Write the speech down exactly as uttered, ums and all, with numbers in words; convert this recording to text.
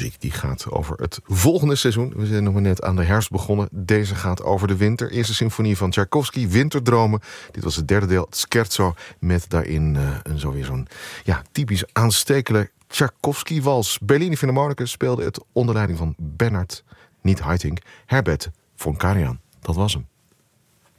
muziek die gaat over het volgende seizoen. We zijn nog maar net aan de herfst begonnen. Deze gaat over de winter. Eerste symfonie van Tchaikovsky, Winterdromen. Dit was het derde deel, het scherzo, met daarin uh, een zo weer zo'n ja, typisch aanstekelijk Tchaikovsky-wals. Berliner Philharmonicus speelde het onder leiding van Bernard, niet Haitink, Herbert von Karajan. Dat was hem.